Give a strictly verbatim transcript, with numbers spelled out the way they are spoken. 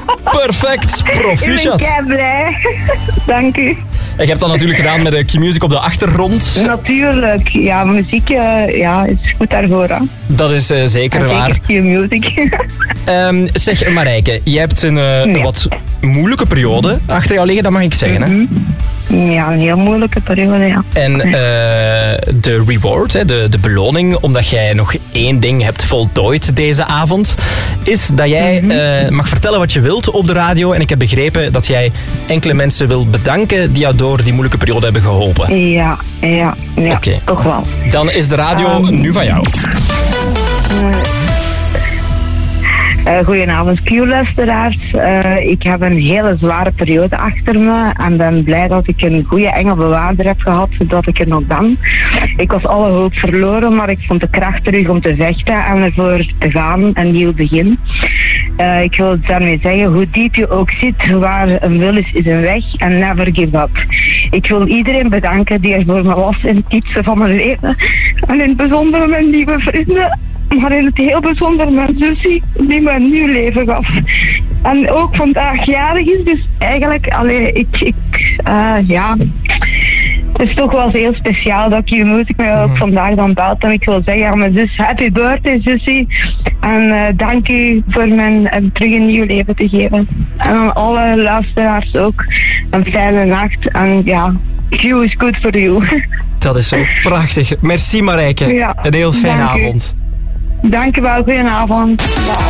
Perfect, proficiat. Ik ben kei blij. Dank u. En je hebt dat natuurlijk gedaan met de Q-Music op de achtergrond. Natuurlijk, ja, muziek uh, ja, is goed daarvoor. Hè. Dat is uh, zeker en waar. Zeker Q-Music. um, zeg Marijke, jij hebt een uh, ja. wat moeilijke periode achter jou liggen, dat mag ik zeggen. Hè? Mm-hmm. Ja, een heel moeilijke periode, ja. En uh, de reward, hè, de, de beloning, omdat jij nog één ding hebt voltooid deze avond, is dat jij mm-hmm. uh, mag vertellen wat je wilt op de radio. En ik heb begrepen dat jij enkele mensen wilt bedanken die jou door die moeilijke periode hebben geholpen. Ja, ja, ja, okay. Toch wel. Dan is de radio um, nu van jou. Uh, Uh, goedenavond, Q-luisteraars. Uh, ik heb een hele zware periode achter me en ben blij dat ik een goede engelbewaarder heb gehad, zodat ik er nog ben. Ik was alle hoop verloren, maar ik vond de kracht terug om te vechten en ervoor te gaan, een nieuw begin. Uh, ik wil daarmee zeggen, hoe diep je ook zit, waar een wil is, is een weg en never give up. Ik wil iedereen bedanken die er voor me was in het diepste van mijn leven. En in het bijzonder mijn nieuwe vrienden. Maar in het heel bijzonder mijn zusje, die me een nieuw leven gaf. En ook vandaag jarig is, dus eigenlijk, allee, ik, ik uh, ja... Het is toch wel heel speciaal dat Q-Music mij ook vandaag dan belt. En ik wil zeggen aan mijn zus, happy birthday zusje. En uh, dank u voor mij uh, terug een nieuw leven te geven. En aan alle luisteraars ook een fijne nacht. En ja, Q is good for you. Dat is zo prachtig. Merci Marijke. Ja, een heel fijne avond. Dank u wel, goedenavond. Bye.